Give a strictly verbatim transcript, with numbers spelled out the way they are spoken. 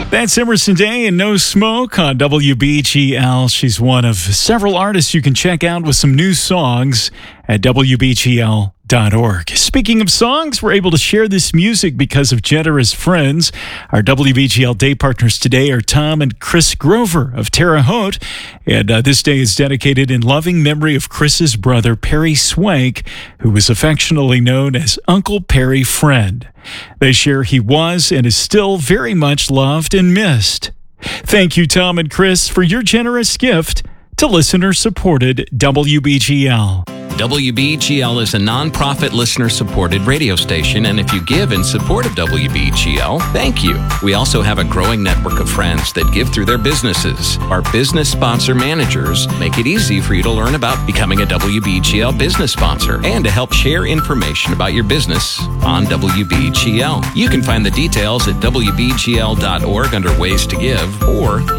That's Emerson Day and No Smoke on W B G L. She's one of several artists you can check out with some new songs at W B G L dot org. Speaking of songs, we're able to share this music because of generous friends. Our W B G L day partners today are Tom and Chris Grover of Terre Haute, and uh, this day is dedicated in loving memory of Chris's brother, Perry Swank, who was affectionately known as Uncle Perry Friend. They share he was and is still very much loved and missed. Thank you, Tom and Chris, for your generous gift to listener-supported W B G L. W B G L is a non-profit listener-supported radio station, and if you give in support of W B G L, thank you. We also have a growing network of friends that give through their businesses. Our business sponsor managers make it easy for you to learn about becoming a W B G L business sponsor and to help share information about your business on W B G L. You can find the details at W B G L dot org under Ways to Give, or